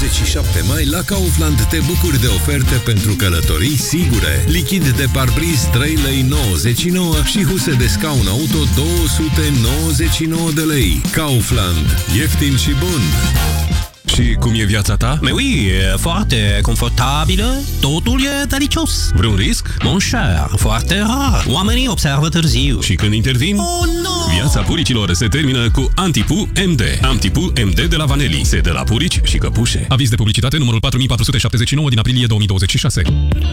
27 mai la Kaufland te bucuri de oferte pentru călătorii sigure. Lichid de parbriz 3,99 lei și huse de scaun auto 299 de lei. Kaufland. Ieftin și bun! Și cum e viața ta? Mais oui, e foarte confortabilă, totul e delicios. Vreun risc? Mon cher, foarte rar. Oamenii observă târziu. Și când intervin? Oh, no! Viața puricilor se termină cu Antipu MD. Antipu MD de la Vaneli. Se de la purici și căpușe. Aviz de publicitate numărul 4479 din aprilie 2026.